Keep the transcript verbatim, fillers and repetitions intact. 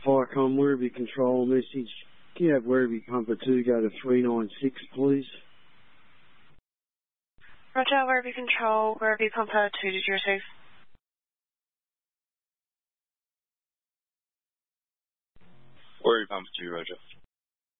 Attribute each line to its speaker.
Speaker 1: Firecom, Werribee Control message. Can you have Werribee Pumper two go to three nine six, please?
Speaker 2: Roger, Werribee Control, Werribee Pumper two, did you receive?
Speaker 3: Werribee Pumper two, Roger.